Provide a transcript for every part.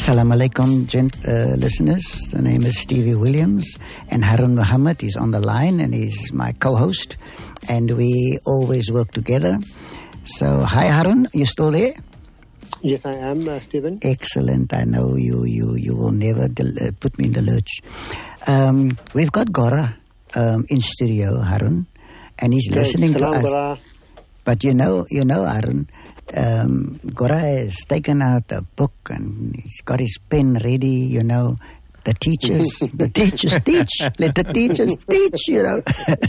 Assalamu alaikum, listeners. The name is Stevie Williams, and Harun Muhammad is on the line, and he's my co-host, and we always work together. So, hi Harun, you still there? Yes, I am, Stephen. Excellent. I know you will never put me in the lurch. We've got Gora in studio, Harun, and he's listening to us. Gora. But you know, Harun, Gora has taken out a book and he's got his pen ready, you know. The teachers teach. Let the teachers teach, you know.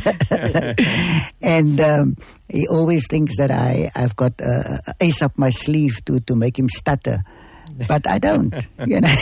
And he always thinks that I've got ace up my sleeve to make him stutter. But I don't, you know.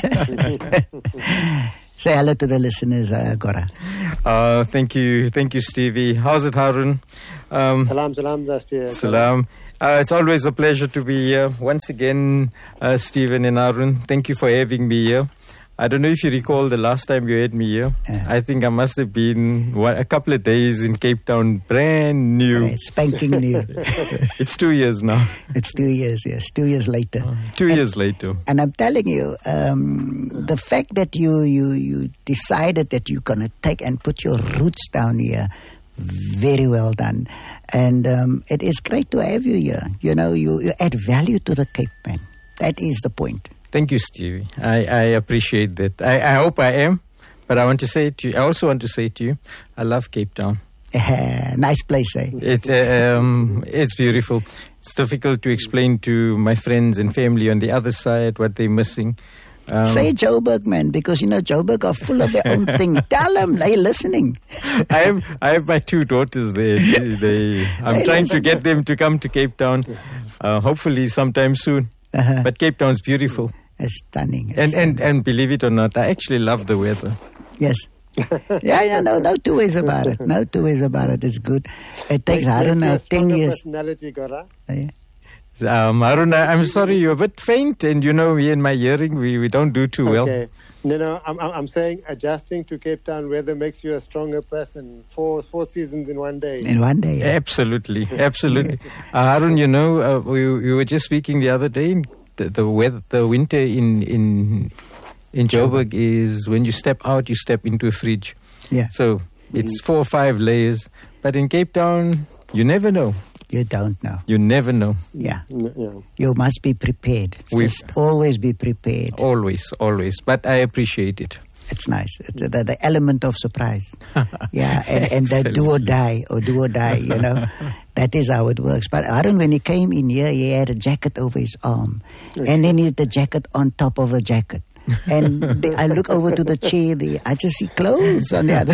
Say hello to the listeners, Gora. Thank you, Stevie. How's it, Harun? Salam, Salam. It's always a pleasure to be here once again, Stephen and Harun. Thank you for having me here. I don't know if you recall the last time you had me here. I think I must have been a couple of days in Cape Town, brand new. Right, spanking new. It's 2 years now. It's 2 years, yes. 2 years later. 2 years later. And I'm telling you, the fact that you decided that you're going to take and put your roots down here, very well done. And it is great to have you here. You know, you add value to the Cape, man. That is the point. Thank you, Stevie. I appreciate that. I hope I am, but I also want to say to you, I love Cape Town. Nice place, eh? It's beautiful. It's difficult to explain to my friends and family on the other side what they're missing. Say Joburg, man, because, you know, Joburg are full of their own thing. Tell them, they're listening. I have my two daughters there. I'm trying to get them to come to Cape Town, hopefully sometime soon. But Cape Town's beautiful. It's stunning. And believe it or not, I actually love the weather. Yes. No two ways about it. No two ways about it. It's good. It takes, I don't know, 10 years. Personality, Gora. Harun, I'm sorry, you're a bit faint, and you know, me and my hearing, we don't do too well. Okay. No, I'm saying adjusting to Cape Town weather makes you a stronger person. Four seasons in one day. In one day. Yeah. Absolutely. Harun, you know, we were just speaking the other day. The winter in Joburg is when you step out, you step into a fridge. Yeah. So it's 4 or 5 layers. But in Cape Town, you never know. You don't know. You never know. Yeah. You must be prepared. Just always be prepared. Always. But I appreciate it. It's nice. It's the element of surprise. Yeah, and that do or die, you know. That is how it works. But Harun, when he came in here, he had a jacket over his arm. And then he had the jacket on top of a jacket. And I look over to the chair there. I just see clothes on the other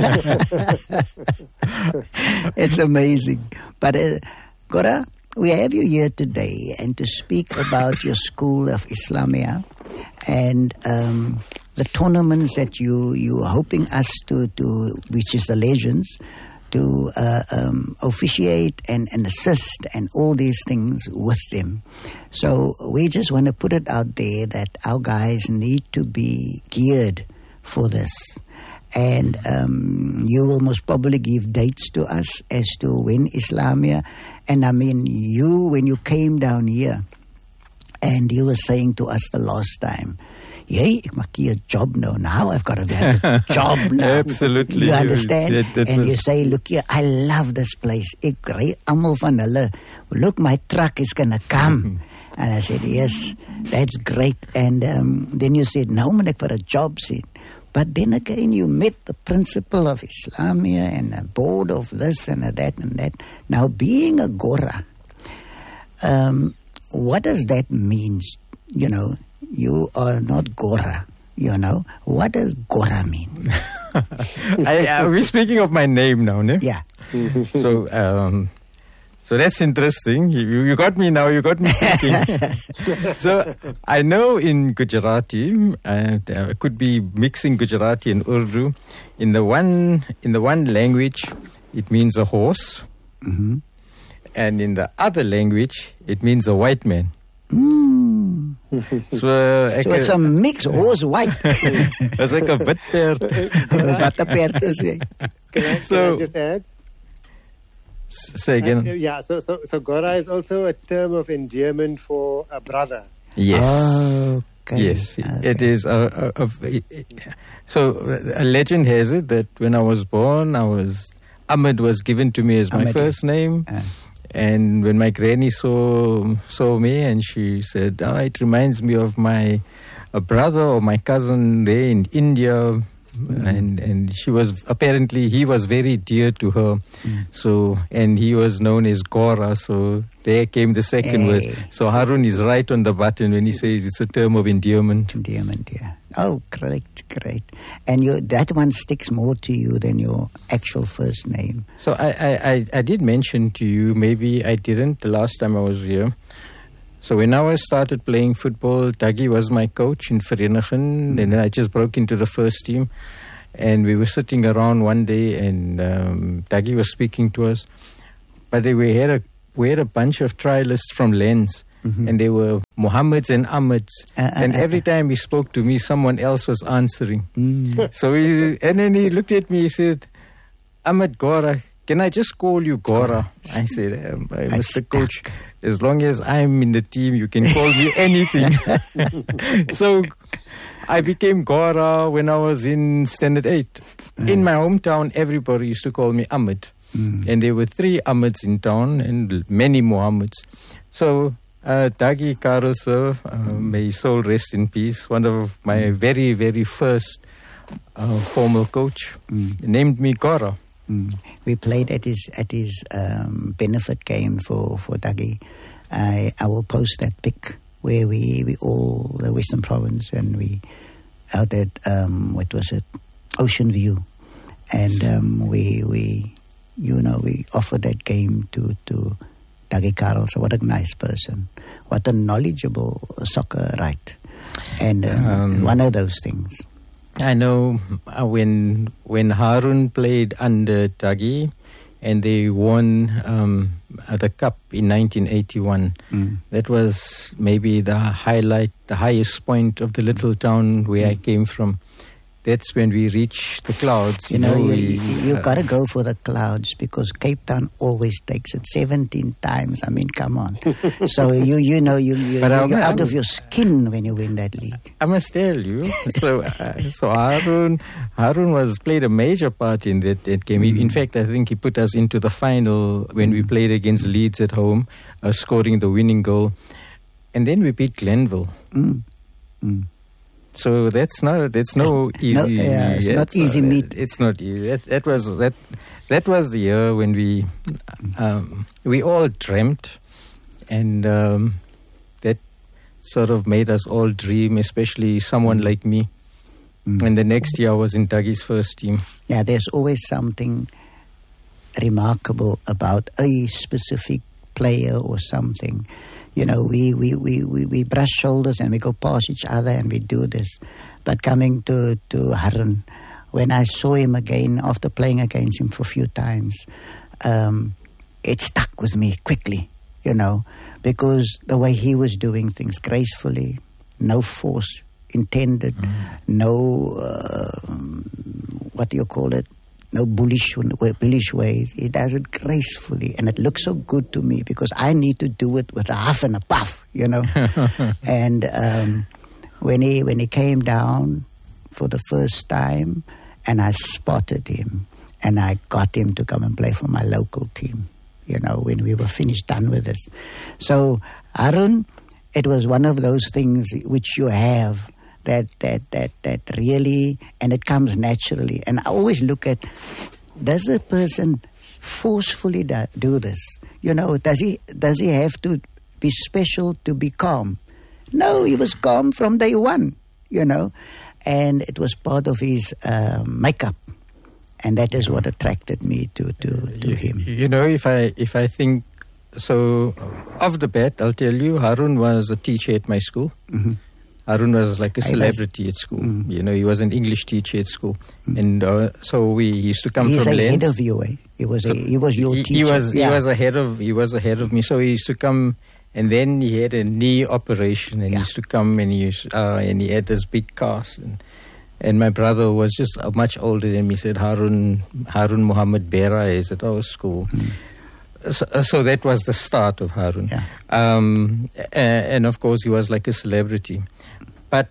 side. It's amazing. But Gora, we have you here today and to speak about your School of Islamia and the tournaments that you are hoping us to which is the Legends, to officiate and assist and all these things with them. So we just want to put it out there that our guys need to be geared for this. And you will most probably give dates to us as to when Islamia. And I mean, when you came down here and you were saying to us the last time, "Hey, ek maak hier 'n job now. Now I've got a job now." Absolutely. You understand? You say, "Look here, I love this place. Ek ry almal van hulle. Look, my truck is going to come." And I said, "Yes, that's great." And then you said, "No, man, ek vir 'n job sien." But then again, you met the principal of Islamia and a board of this and that and that. Now, being a Gora, what does that mean? You know, you are not Gora, you know. What does Gora mean? We're speaking of my name now, no? Yeah. So that's interesting. You got me now. You got me thinking. So I know in Gujarati, it could be mixing Gujarati and Urdu. In the one language, it means a horse, and in the other language, it means a white man. So it's a mix, horse white. It's like a wit perd. Wat 'n perd is hy. Can I just add? Say again. So Gora is also a term of endearment for a brother. Yes. Okay. Yes, it is. So a legend has it that when I was born, Ahmed was given to me as my first name. And when my granny saw me, and she said, it reminds me of my brother or my cousin there in India. And he was very dear to her. So, and he was known as Gora. So there came the second word. So Harun is right on the button when he says it's a term of endearment. Endearment, yeah. Oh, great. And that one sticks more to you than your actual first name. So I did mention to you, maybe I didn't the last time I was here. So when I started playing football, Dagi was my coach in Vereeniging, and I just broke into the first team. And we were sitting around one day, and Dagi was speaking to us. But we had a bunch of trialists from Lens, and they were Muhammads and Ahmeds. And every time he spoke to me, someone else was answering. So and then he looked at me, he said, Ahmed Gora, can I just call you Gora? I said, Mr. Coach, as long as I'm in the team, you can call me anything. So I became Gora when I was in Standard 8. In my hometown, everybody used to call me Ahmed. And there were 3 Ahmeds in town and many Muhammads. So Dagi Karelse, may his soul rest in peace, one of my very, very first formal coach, named me Gora. We played at his benefit game for Dagi. I will post that pic where we all, the Western Province, and we out at what was it, Ocean View, and we offered that game to Dagi Karel. So what a nice person, what a knowledgeable soccer right, and one of those things. I know when Harun played under Dagi and they won the cup in 1981, that was maybe the highest point of the little town where I came from. That's when we reach the clouds. You got to go for the clouds because Cape Town always takes it 17 times. I mean, come on. So you're out of your skin when you win that league. I must tell you. So Harun played a major part in that game. In fact, I think he put us into the final when we played against Leeds at home, scoring the winning goal, and then we beat Glenville. So that's no easy. It's not easy meat. It's not easy. That was the year when we all dreamt, and that sort of made us all dream, especially someone like me. And the next year I was in Dagi's first team. Yeah, there's always something remarkable about a specific player or something. We brush shoulders and we go past each other and we do this. But coming to Harun, when I saw him again after playing against him for a few times, it stuck with me quickly, because the way he was doing things gracefully, no force intended, no, no bullish ways. He does it gracefully, and it looks so good to me because I need to do it with a huff and a puff, And when he came down for the first time, and I spotted him, and I got him to come and play for my local team, when we were done with this. So Harun, it was one of those things which you have that really, and it comes naturally. And I always look at, does the person forcefully do this? Does he have to be special to be calm? No, he was calm from day one, and it was part of his makeup. And that is what attracted me to him. If I think, so off the bat, I'll tell you, Harun was a teacher at my school. Harun was like a celebrity at school. He was an English teacher at school, and so he used to come from Lens. He's ahead of you, eh? He was your teacher. He was ahead of me. So he used to come, and then he had a knee operation, and he used to come, and he had this big cast, and my brother was just much older than me. Said Harun Muhammad Bera is at our school. So that was the start of Harun. And of course he was like a celebrity. But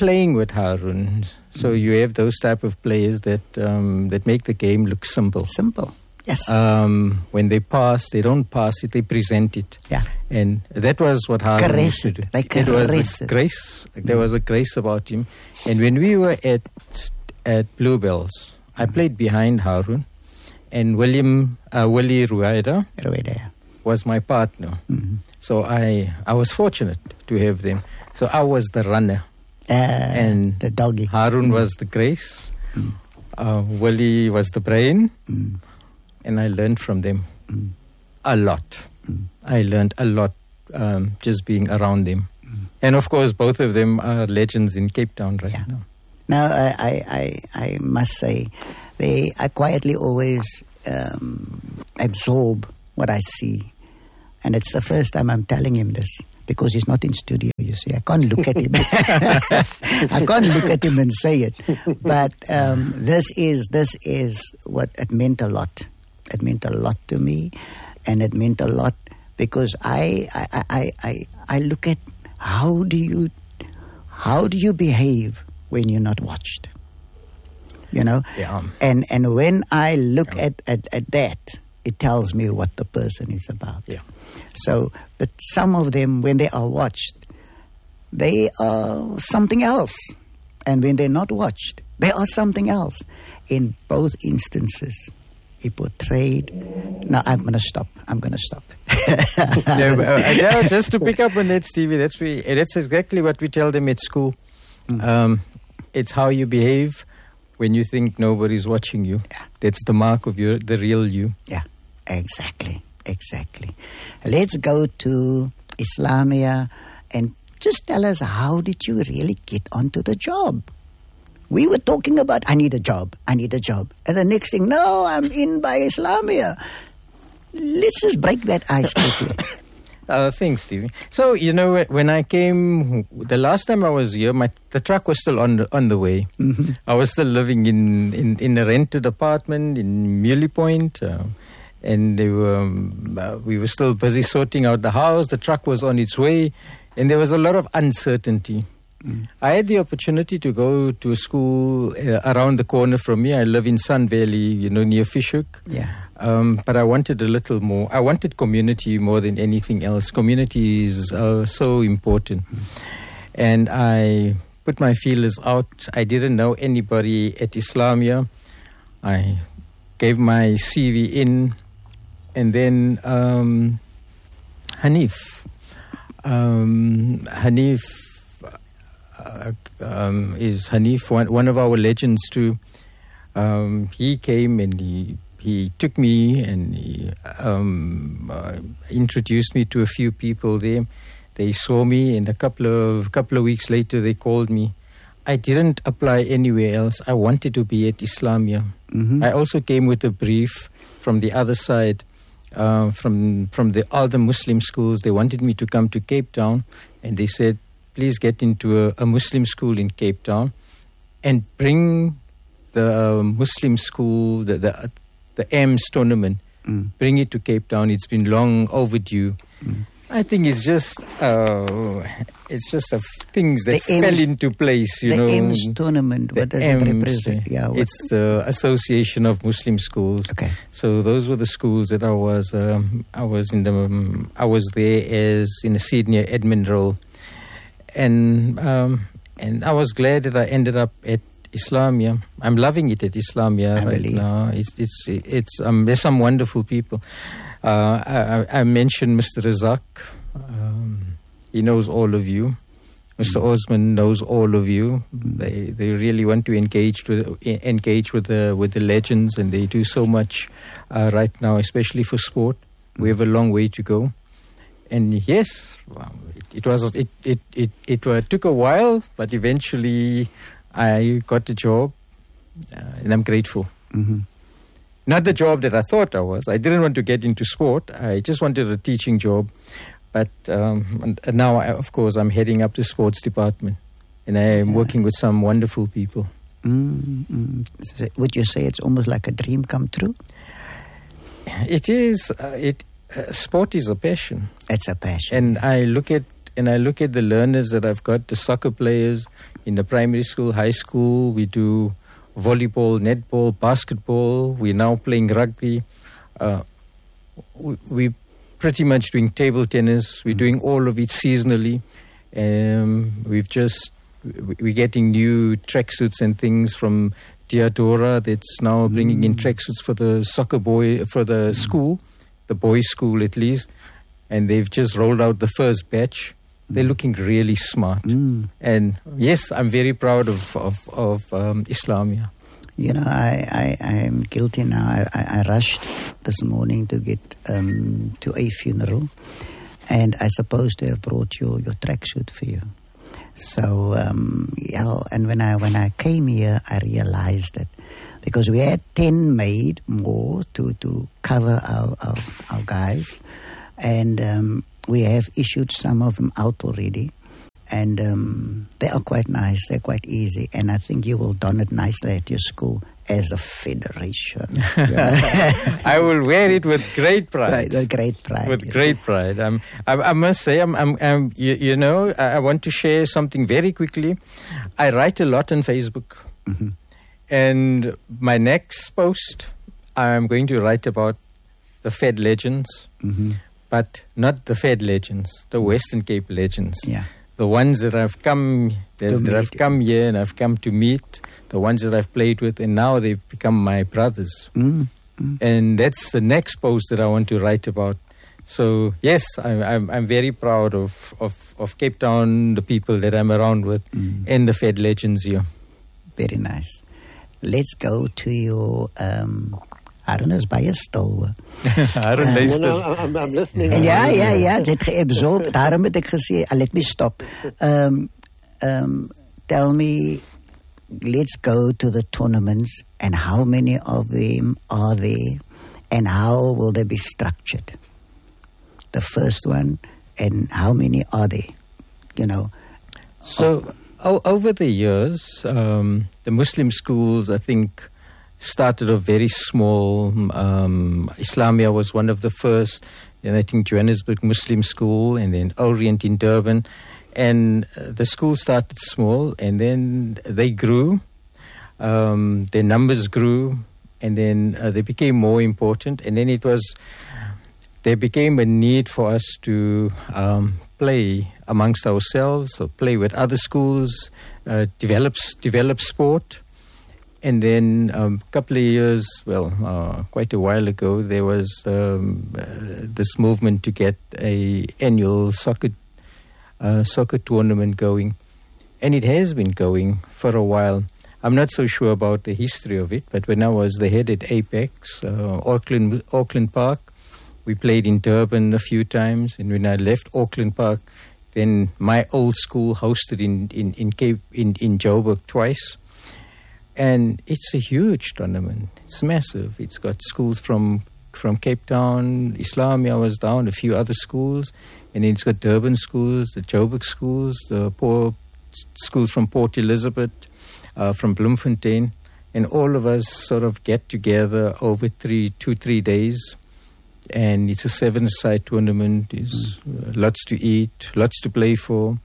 playing with Harun. So you have those type of players that make the game look simple. Simple. Yes. When they pass, they don't pass it; they present it. Yeah. And that was what Harun used to do. It was a grace. There was a grace about him. And when we were at Bluebells, I played behind Harun, and Wali Ruwaida was my partner. Mm-hmm. So I was fortunate to have them. So I was the runner. And the doggy. Harun was the grace. Wali was the brain. And I learned from them a lot. I learned a lot just being around them. And of course, both of them are legends in Cape Town now. Now, I must say, I quietly always absorb what I see. And it's the first time I'm telling him this, because he's not in studio, you see. I can't look at him. I can't look at him and say it. But this is what it meant a lot. It meant a lot to me, and it meant a lot because I look at how do you behave when you're not watched, you know? Yeah. And when I look at that, it tells me what the person is about. Yeah. So, but some of them, when they are watched, they are something else, and when they're not watched, they are something else. In both instances, he portrayed. Now I'm going to stop. Just to pick up on that, Stevie, that's exactly what we tell them at school. It's how you behave when you think nobody's watching you. Yeah. That's the mark of the real you. Yeah, exactly. Let's go to Islamia and just tell us, how did you really get onto the job? We were talking about, I need a job. And the next thing, no, I'm in by Islamia. Let's just break that ice quickly. Thanks, Stevie. So, when I came, the last time I was here, the truck was still on the way. Mm-hmm. I was still living in a rented apartment in Muley Point. And we were still busy sorting out the house. The truck was on its way. And there was a lot of uncertainty. I had the opportunity to go to a school around the corner from me. I live in Sun Valley, near Fish Hoek. Yeah. But I wanted a little more. I wanted community more than anything else. Community is so important. And I put my feelers out. I didn't know anybody at Islamia. I gave my CV in. And then Hanif. Hanif is one of our legends too. He came and he took me and he introduced me to a few people there. They saw me, and a couple of weeks later they called me. I didn't apply anywhere else. I wanted to be at Islamia. I also came with a brief from the other side, from the other Muslim schools. They wanted me to come to Cape Town, and they said, please get into a Muslim school in Cape Town and bring the Muslim school, the AMS tournament, bring it to Cape Town. It's been long overdue. I think it's just things that fell into place, The AMS tournament, what does it represent? Yeah, it's the Association of Muslim Schools. Okay. So those were the schools that I was there as in a senior admin role, and I was glad that I ended up at Islamia. I'm loving it at Islamia right now. It's there's some wonderful people. I mentioned Mr. Razak. He knows all of you. Mr. Osman knows all of you. They really want to engage with the legends, and they do so much right now, especially for sport. We have a long way to go. And yes, it took a while, but eventually I got the job, and I'm grateful. Not the job that I thought I was. I didn't want to get into sport. I just wanted a teaching job. But now, of course, I'm heading up the sports department, and I'm working with some wonderful people. Would you say it's almost like a dream come true? It is. Sport is a passion. It's a passion. And I look at and I look at the learners that I've got, the soccer players in the primary school, high school. We do volleyball, netball, basketball. We're now playing rugby. We're pretty much doing table tennis. We're doing all of it seasonally. We're getting new tracksuits and things from Diadora that's now bringing in tracksuits for the school, the boys' school at least. And they've just rolled out the first batch. They're looking really smart. And yes, I'm very proud of Islamia. You know, I am guilty now. I rushed this morning to get to a funeral, and I supposed to have brought your tracksuit for you. So, and when I came here, I realized that because we had 10 made more to cover our guys, and we have issued some of them out already. And they are quite nice. They're quite easy. And I think you will don it nicely at your school as a federation. I will wear it with great pride. With great pride. With great pride. I must say, I want to share something very quickly. I write a lot on Facebook. Mm-hmm. And my next post, I'm going to write about the Fed legends, but not the Fed legends, the Western Cape legends. Yeah. The ones that I've come here and I've come to meet, the ones that I've played with, and now they've become my brothers. And that's the next post that I want to write about. So yes, I'm very proud of Cape Town, the people that I'm around with, and the Fed legends here. Very nice. Let's go to your Aaron is baie stil. Aaron luister. I'm listening. Ja, dit het geabsorb. Daarom het ek gesê, let me stop. Tell me, let's go to the tournaments and how many of them are there and how will they be structured? The first one, and how many are there? You know. So, over the years, the Muslim schools, I think, started off very small. Islamia was one of the first, and I think Johannesburg Muslim School, and then Orient in Durban. And the school started small, and then they grew. Their numbers grew, and then they became more important. And then there became a need for us to play amongst ourselves, or play with other schools, develop sport. And then a couple of years, quite a while ago, there was this movement to get an annual soccer tournament going. And it has been going for a while. I'm not so sure about the history of it, but when I was the head at Apex, Auckland Park, we played in Durban a few times. And when I left Auckland Park, then my old school hosted in Joburg twice. And it's a huge tournament. It's massive. It's got schools from Cape Town, Islamia was down, a few other schools. And then it's got Durban schools, the Joburg schools, the schools from Port Elizabeth, from Bloemfontein. And all of us sort of get together over 3 days. And it's a 7-side tournament. There's lots to eat, lots to play for.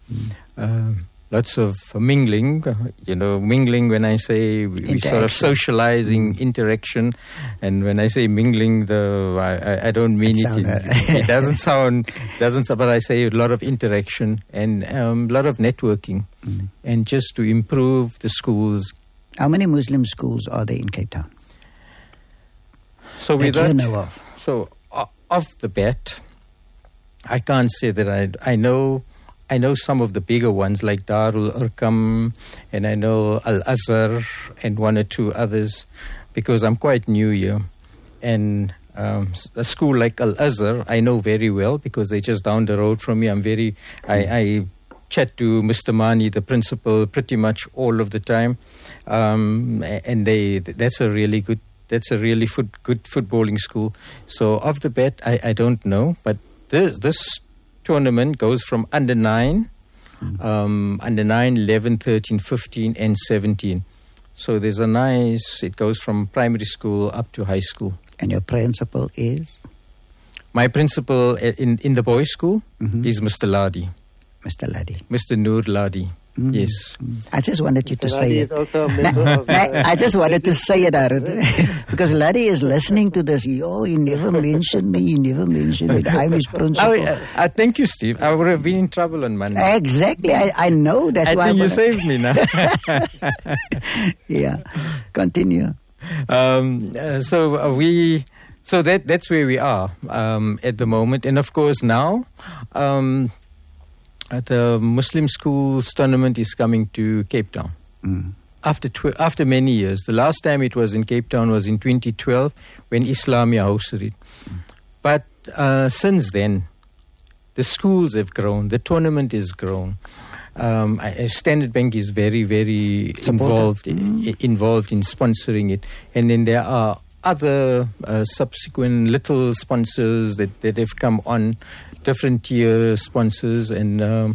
Lots of mingling, mingling when I say we sort of socializing, interaction. And when I say mingling, I don't mean it doesn't but I say a lot of interaction and a lot of networking. And just to improve the schools. How many Muslim schools are there in Cape Town? So that you know of? So off the bat, I can't say that I know some of the bigger ones like Darul Arqam, and I know Al-Azhar and one or two others because I'm quite new here. And a school like Al-Azhar I know very well because they're just down the road from me. I chat to Mr. Mani, the principal, pretty much all of the time. And that's a really good footballing school. So off the bat, I don't know, but this tournament goes from under 9, 11, 13, 15, and 17. So there's it goes from primary school up to high school. And your principal is? My principal in the boys' school is Mr. Ladi. Mr. Ladi. Mr. Noor Ladi. Yes. I just wanted you to say Ladi it. is also a member of I just wanted to say it, Arun, because Ladi is listening to this. Oh, he never mentioned me. He never mentioned me. I'm his principal. Thank you, Steve. I would have been in trouble on Monday. Exactly. I know. That's why. I think you saved me now. Yeah. Continue. So that's where we are at the moment. And of course now, the Muslim Schools tournament is coming to Cape Town. After many years. The last time it was in Cape Town was in 2012 when Islamia hosted it. But since then, the schools have grown. The tournament has grown. Standard Bank is very, very involved in sponsoring it. And then there are other subsequent little sponsors that have come on, different tier sponsors, and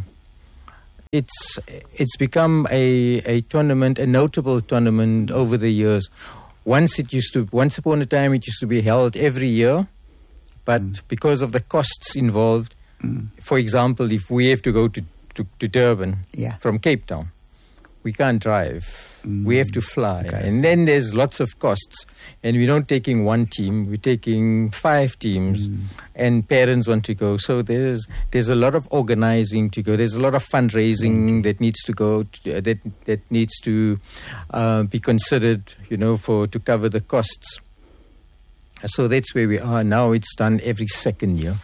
it's become a tournament, a notable tournament over the years. Once upon a time, it used to be held every year, but because of the costs involved, for example, if we have to go to Durban from Cape Town, we can't drive. We have to fly. Okay. And then there's lots of costs. And we're not taking one team, we're taking 5 teams. And parents want to go. So there's a lot of organizing to go. There's a lot of fundraising that needs to go, that needs to be considered, to cover the costs. So that's where we are now. It's done every second year.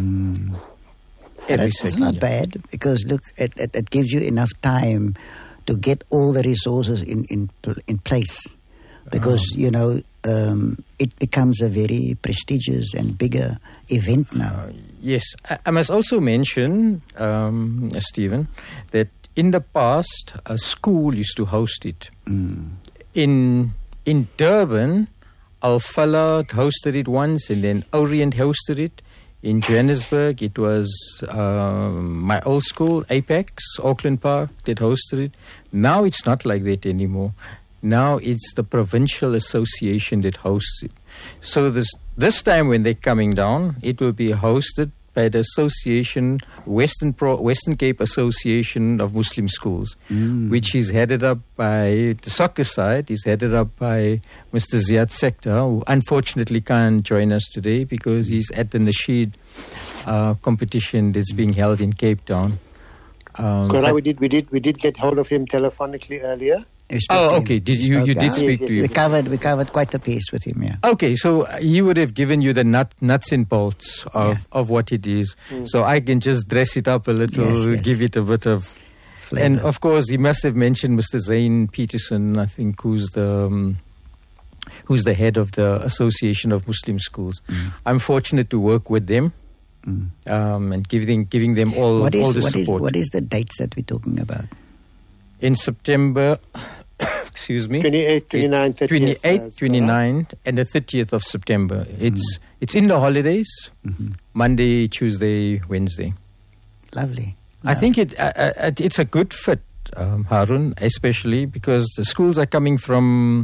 It's not bad, because look, it gives you enough time to get all the resources in place, because it becomes a very prestigious and bigger event now. Yes, I must also mention, Stephen, that in the past a school used to host it. In Durban, Al-Falah hosted it once, and then Orient hosted it. In Johannesburg, it was my old school, Apex, Auckland Park, that hosted it. Now it's not like that anymore. Now it's the provincial association that hosts it. So this time when they're coming down, it will be hosted by the association, Western Cape Association of Muslim Schools, which is headed up by, the soccer side is headed up by Mr. Ziad Sekta, who unfortunately can't join us today because he's at the Nasheed competition that's being held in Cape Town. We did get hold of him telephonically earlier. Okay. You did speak to him? We covered quite a piece with him, yeah. Okay, so he would have given you the nuts and bolts of what it is. So I can just dress it up a little, give it a bit of flavor. And of course, he must have mentioned Mr. Zane Peterson, I think, who's the head of the Association of Muslim Schools. I'm fortunate to work with them. And giving them all the support. What is the dates that we're talking about? In September, 28th, 29th, and the 30th of September. It's in the holidays, Monday, Tuesday, Wednesday. Lovely. I think it's a good fit, Harun, especially because the schools are coming from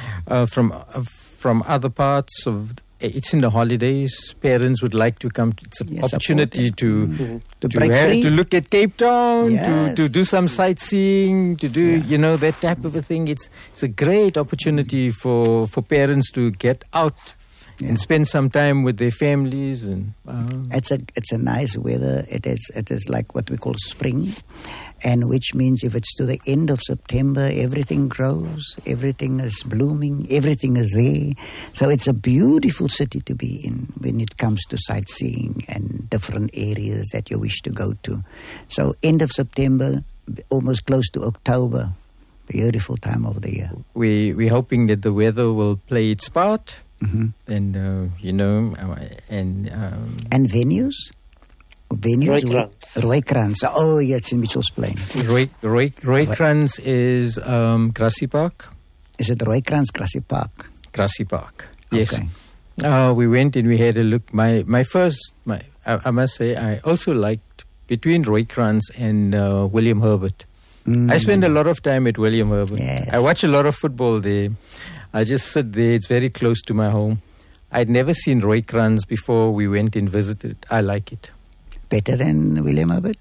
other parts of. It's in the holidays. Parents would like to come. It's an opportunity to look at Cape Town, to do some sightseeing, to do that type of a thing. It's a great opportunity for parents to get out and spend some time with their families. And it's a nice weather. It is like what we call spring. And which means if it's to the end of September, everything grows, everything is blooming, everything is there. So it's a beautiful city to be in when it comes to sightseeing and different areas that you wish to go to. So end of September, almost close to October, beautiful time of the year. We're hoping that the weather will play its part, and and venues. Rooikrans. Oh, yeah, it's in Mitchell's Plain. Rooikrans is Grassy Park. Is it Rooikrans Grassy Park? Grassy Park, yes. Okay. We went and we had a look. I must say, I also liked between Rooikrans and William Herbert. I spend a lot of time at William Herbert. Yes. I watch a lot of football there. I just sit there. It's very close to my home. I'd never seen Rooikrans before we went and visited. I like it. better than William Herbert?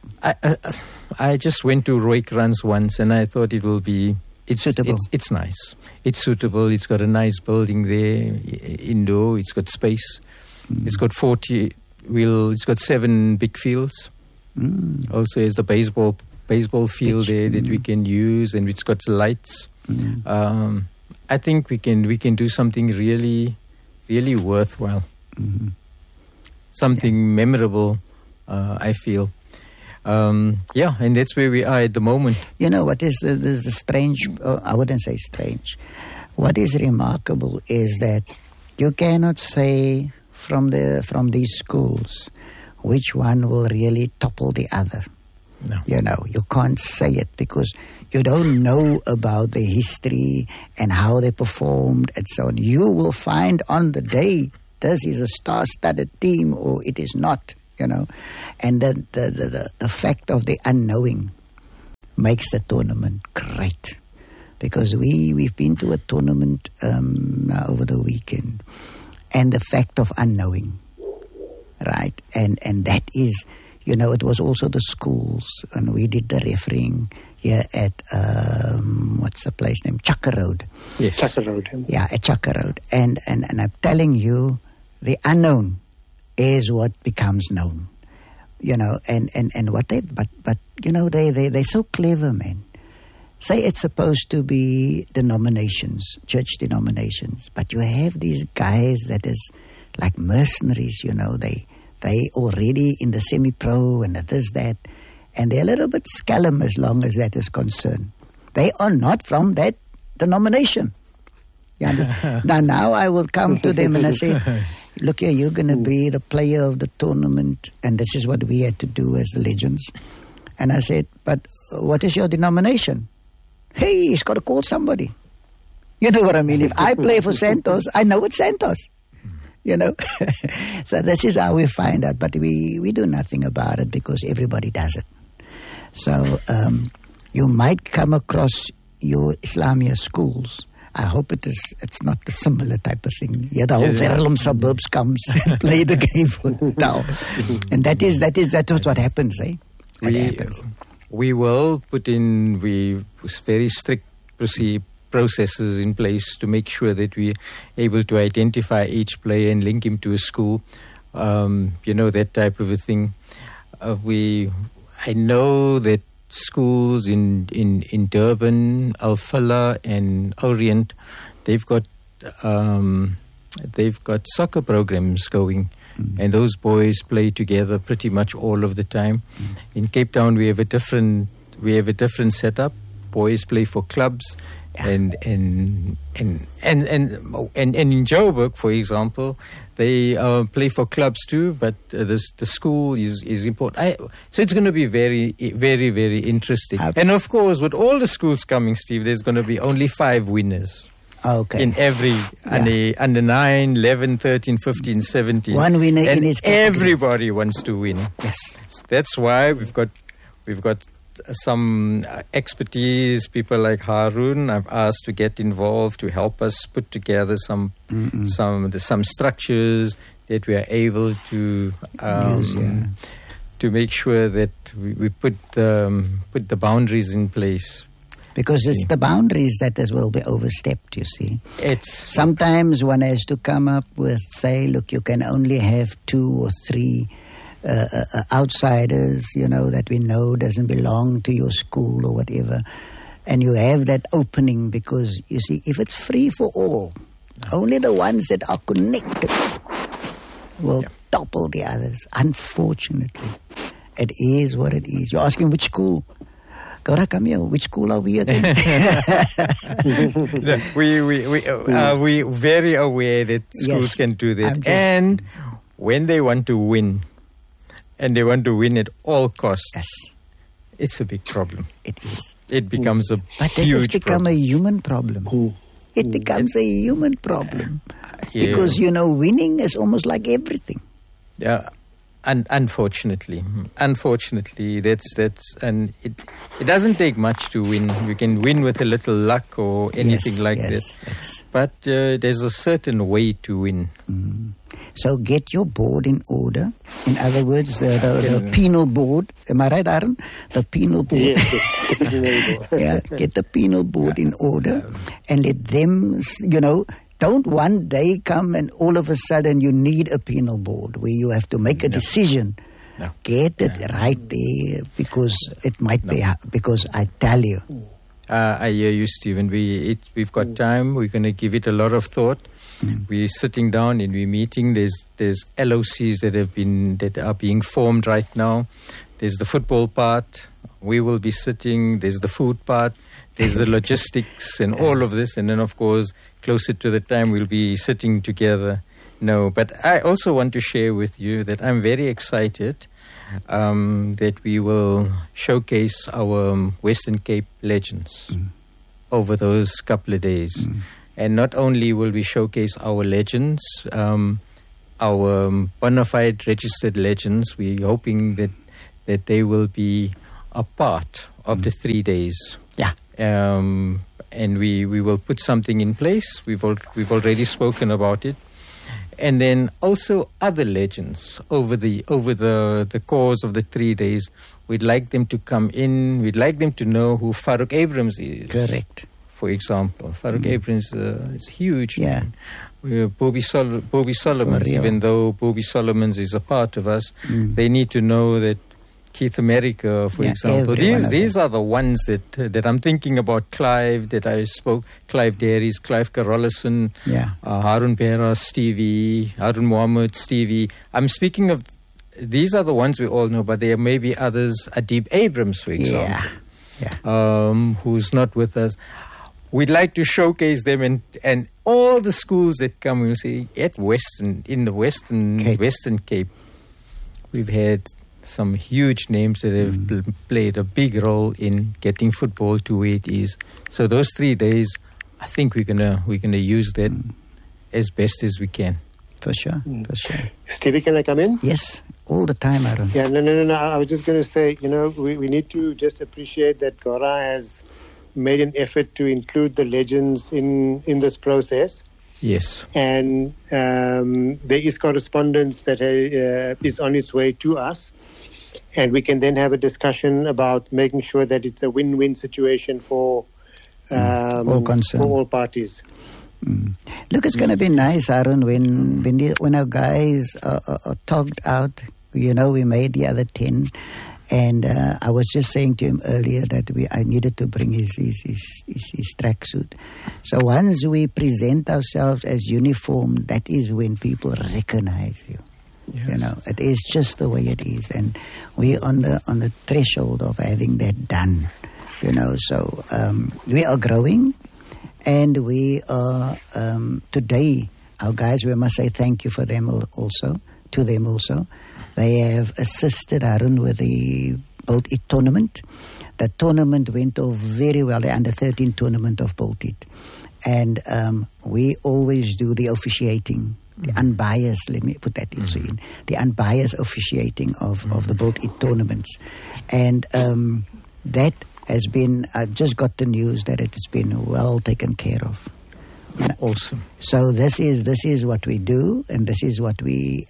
I just went to Roykrans once, and I thought it will be... It's suitable. It's nice. It's suitable. It's got a nice building there, indoor. It's got space. It's got 40 wheel. It's got 7 big fields. Also, there's the baseball field there that we can use, and it's got lights. I think we can do something really, really worthwhile. Something memorable. I feel. And that's where we are at the moment. You know, what is the strange, I wouldn't say strange. What is remarkable is that you cannot say from these schools which one will really topple the other. No. You know, you can't say it because you don't know about the history and how they performed and so on. You will find on the day this is a star-studded team or it is not. You know, and the fact of the unknowing makes the tournament great, because we've been to a tournament over the weekend, and the fact of unknowing, right, and that is, you know, it was also the schools, and we did the refereeing here at what's the place name, Chaka Road. Yes, Chaka Road. Yeah, at Chaka Road, and I'm telling you, the unknown is what becomes known, you know, and what they, but you know, they're so clever, man. Say it's supposed to be denominations, church denominations, but you have these guys that is like mercenaries, you know, they already in the semi-pro and this, that, and they're a little bit scallum as long as that is concerned. They are not from that denomination. You understand? Now I will come to them and I say, look here, you're going to be the player of the tournament, and this is what we had to do as the legends. And I said, but what is your denomination? Hey, he's got to call somebody. You know what I mean? If I play for Santos, I know it's Santos. You know? So this is how we find out, but we do nothing about it because everybody does it. So you might come across your Islamia schools. I hope it's not the similar type of thing. Yeah, the whole Verulam suburbs comes and play the game for now. And that's what happens, eh? We will put in very strict processes in place to make sure that we're able to identify each player and link him to a school. You know, that type of a thing. I know that schools in Durban, Al-Falah and Orient, they've got soccer programs going, and those boys play together pretty much all of the time. In Cape Town, we have a different setup. Boys play for clubs, and in Joburg, for example, they play for clubs too, but the school is important. So it's going to be very, very, very interesting. And of course, with all the schools coming, Steve, there's going to be only 5 winners. Okay. In every, under 9, 11, 13, 15, 17. One winner in each category. Everybody wants to win. Yes. That's why we've got some expertise, people like Harun. I've asked to get involved to help us put together some structures that we are able to to make sure that we put the boundaries in place. Because it's the boundaries that as well be overstepped, you see. Sometimes one has to come up with, say, look, you can only have 2 or 3 outsiders, you know, that we know doesn't belong to your school or whatever. And you have that opening because, you see, if it's free for all, only the ones that are connected will topple the others. Unfortunately, it is what it is. You're asking which school? Gora, come here. Which school are we again? We very aware that schools can do that. And when they want to win, and they want to win at all costs, it's a big problem. It is. It becomes a huge problem. But it has become a human problem. It becomes a human problem. Because, you know, winning is almost like everything. Yeah. And unfortunately, that's and it doesn't take much to win. You can win with a little luck or anything that. But there's a certain way to win. So get your board in order. In other words, the penal board. Am I right, Aaron? The penal board. Yes. Yeah, get the penal board in order and let them, don't one day come and all of a sudden you need a penal board where you have to make a decision. No. Get it right there because it might be, because I tell you. I hear you, Stephen. We've got time. We're going to give it a lot of thought. We're sitting down and we're meeting. There's LOCs that are being formed right now. There's the football part. We will be sitting. There's the food part. There's the logistics and all of this. And then, of course, closer to the time, we'll be sitting together. No, but I also want to share with you that I'm very excited that we will showcase our Western Cape legends over those couple of days. And not only will we showcase our legends, our bona fide registered legends, we're hoping that they will be a part of the 3 days. Yeah. And we will put something in place. We've already spoken about it. And then also other legends over the course of the 3 days. We'd like them to come in. We'd like them to know who Farouk Abrahams is. Correct. For example, Farouk Abrahams is huge. Yeah. Bobby Solomon, even though Bobby Solomon is a part of us, they need to know that Keith America, for example. These are the ones that I'm thinking about. Clive, that I spoke, Clive Dairies, Clive Carolison, Harun Behra, Stevie, Harun Mohammed, Stevie. I'm speaking of, these are the ones we all know, but there may be others. Adib Abrams, for example, who's not with us. We'd like to showcase them and all the schools that come. We'll see in the Western Cape, we've had some huge names that have played a big role in getting football to where it is. So those 3 days, I think we're gonna use that as best as we can. For sure, for sure. Stevie, can I come in? Yes, all the time, Aaron. Yeah, no. I was just going to say, we need to just appreciate that Gora has made an effort to include the legends in this process. Yes. And there is correspondence that is on its way to us. And we can then have a discussion about making sure that it's a win-win situation for all parties. Look, it's going to be nice, Aaron, when our guys are talked out. We made the other 10. And I was just saying to him earlier that I needed to bring his tracksuit. So once we present ourselves as uniform, that is when people recognize you. Yes. It is just the way it is, and we're on the threshold of having that done. So we are growing, and we are today. Our guys, we must say thank you for them also. To them also, they have assisted Aaron with the Bolt It tournament. The tournament went off very well. The under-13 tournament of Bolt It, and we always do the officiating. The unbiased, let me put that in, the unbiased officiating of the Bolt It tournaments. And that has been, I just got the news that it has been well taken care of. Awesome. So this is what we do, and this is what we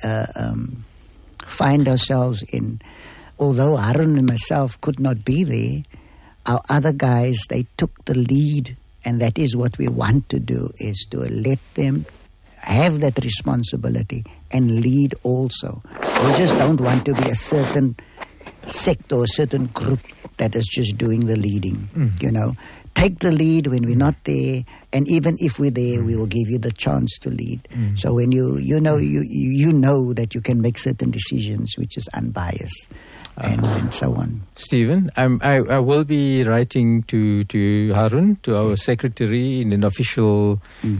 find ourselves in. Although Aaron and myself could not be there, our other guys, they took the lead, and that is what we want to do, is to let them have that responsibility and lead also. We just don't want to be a certain sect or a certain group that is just doing the leading. Take the lead when we're not there, and even if we're there, we will give you the chance to lead. So when you know that you can make certain decisions which is unbiased. And so on. Stephen, I will be writing to Harun, to our secretary, in an official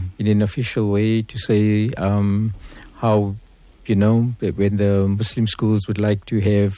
way to say how when the Muslim schools would like to have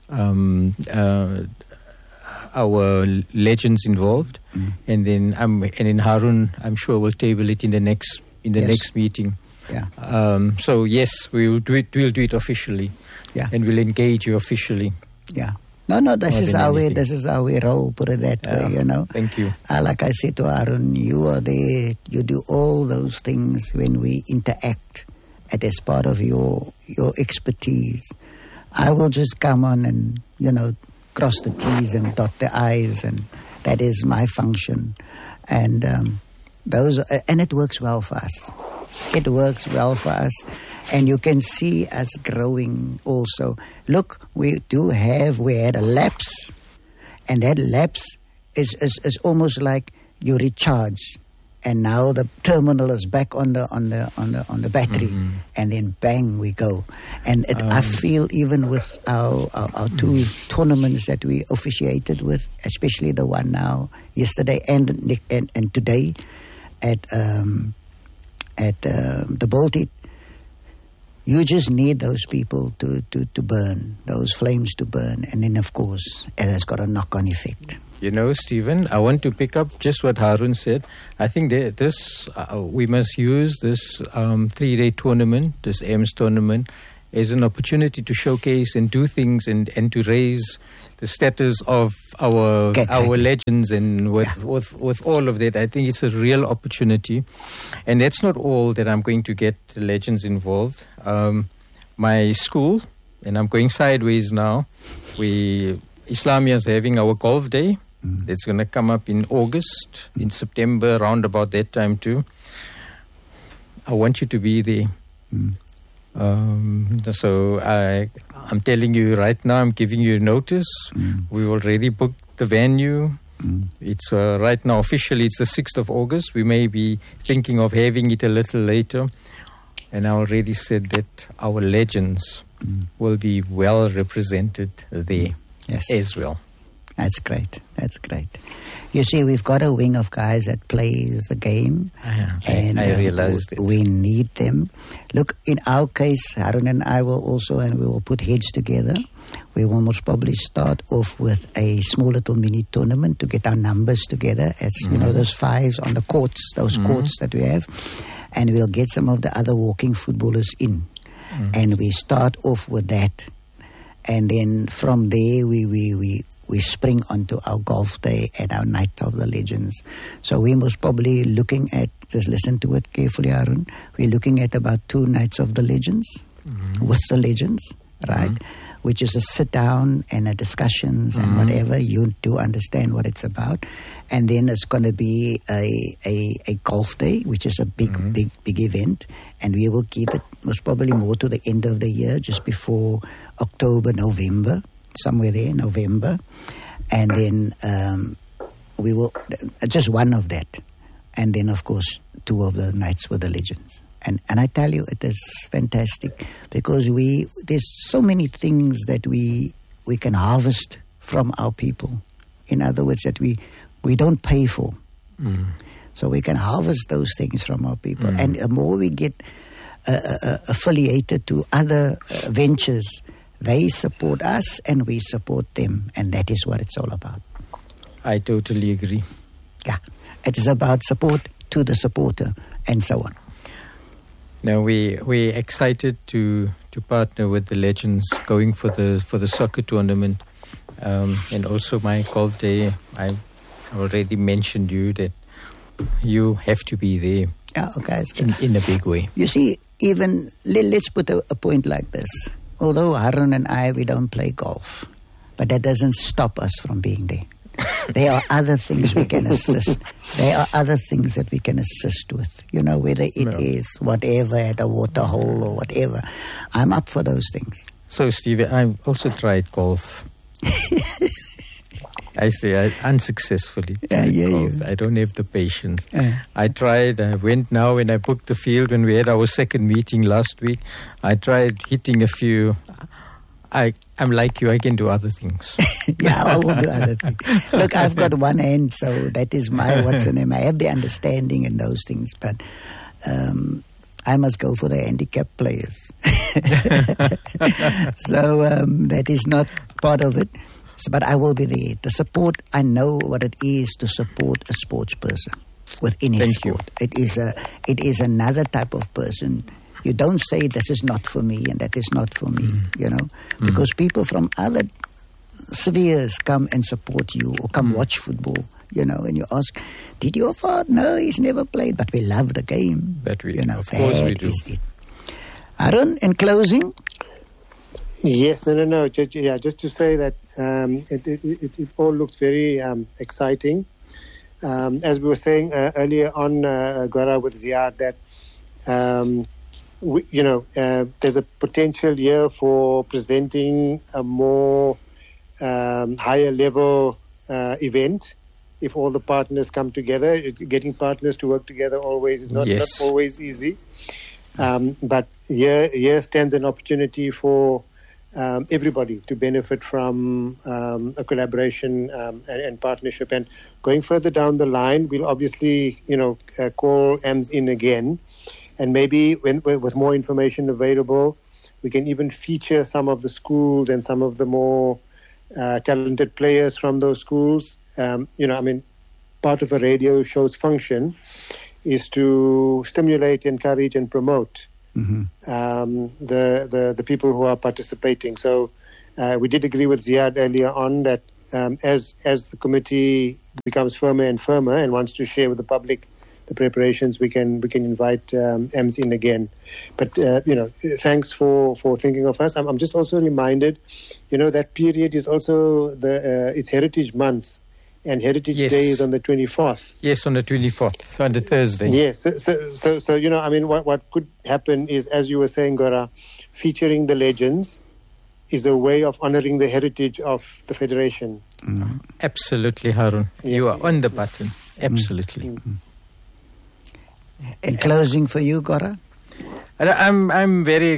our legends involved, and then Harun, I'm sure, will table it in the next meeting. Yeah. So yes, we'll do it officially. Yeah. And we'll engage you officially. Yeah. No, this is how we roll, put it that way, Thank you. Like I said to Aaron, you are there, you do all those things when we interact and as part of your expertise. I will just come on and, cross the T's and dot the I's, and that is my function. And and it works well for us. It works well for us. And you can see us growing also. Look, we had a lapse, and that lapse is almost like you recharge, and now the terminal is back on the battery, and then bang, we go. And I feel even with our two tournaments that we officiated with, especially the one now yesterday and today at the Baltic. You just need those people to burn, those flames to burn. And then, of course, it has got a knock-on effect. Stephen, I want to pick up just what Harun said. I think we must use this 3-day tournament, this AIMS tournament, as an opportunity to showcase and do things and to raise the status of our legends, and with all of that, I think it's a real opportunity. And that's not all that I'm going to get the legends involved. My school, and I'm going sideways now, Islamia is having our golf day. That's going to come up in August, in September, around about that time too. I want you to be there. So I'm telling you right now, I'm giving you notice. We already booked the venue. It's right now officially it's the 6th of August. We may be thinking of having it a little later. And I already said that our legends will be well represented there as well. That's great. That's great. You see, we've got a wing of guys that plays the game. And I realized it. We need them. Look, in our case, Harun and I will also, and we will put heads together. We will most probably start off with a small little mini tournament to get our numbers together. As those fives on the courts, those courts that we have. And we'll get some of the other walking footballers in. And we start off with that. And then from there, we spring onto our golf day and our Night of the Legends. So we most probably looking at, just listen to it carefully, Arun, we're looking at about 2 Nights of the Legends with the legends, right? Which is a sit down and a discussions and whatever. You do understand what it's about. And then it's going to be a golf day, which is a big event. And we will keep it most probably more to the end of the year, just before October, November, somewhere there, November. And then we will, just one of that. And then, of course, 2 of the Nights with the Legends. And I tell you, it is fantastic because there's so many things that we can harvest from our people. In other words, that we don't pay for. So we can harvest those things from our people. And the more we get affiliated to other ventures, they support us and we support them. And that is what it's all about. I totally agree. Yeah. It is about support to the supporter and so on. Now we're excited to partner with the Legends going for the soccer tournament, and also my golf day. I already mentioned you that you have to be there. Yeah, okay. In a big way. You see, even let's put a point like this. Although Harun and I, we don't play golf, but that doesn't stop us from being there. There are other things we can assist. There are other things that we can assist with. Whether it is whatever at a water hole or whatever. I'm up for those things. So, Steve, I've also tried golf. I say unsuccessfully. Golf. I don't have the patience. I tried. I went now when I booked the field when we had our second meeting last week. I tried hitting a few. I'm like you, I can do other things. Yeah, I will do other things. Look, I've got one hand, so that is my what's the name. I have the understanding in those things, but I must go for the handicapped players. So that is not part of it. So, but I will be there. The support, I know what it is to support a sports person with any sport. It is another type of person. You don't say this is not for me and that is not for me, because people from other spheres come and support you or come watch football, and you ask, did your father? No, he's never played, but we love the game. Of course we do. Is it. Arun, in closing? Yes, no. Just to say that it all looks very exciting. As we were saying earlier on, Gora, with Ziad, that there's a potential here for presenting a more higher level event. If all the partners come together, getting partners to work together always is not always easy. But here stands an opportunity for everybody to benefit from a collaboration and partnership. And going further down the line, we'll obviously, call AMS in again. And maybe with more information available, we can even feature some of the schools and some of the more talented players from those schools. Part of a radio show's function is to stimulate, encourage, and promote the people who are participating. So we did agree with Ziad earlier on that as the committee becomes firmer and firmer and wants to share with the public the preparations, we can invite AMS in again. But thanks for thinking of us. I'm just also reminded, that period is also it's Heritage Month, and Heritage Day is on the 24th. Yes, on the 24th, on the Thursday. Yes. So what could happen is, as you were saying, Gora, featuring the legends is a way of honoring the heritage of the Federation. Mm-hmm. Absolutely, Harun. Yeah. You are on the button. Absolutely. Mm-hmm. In closing for you, Gora? I'm very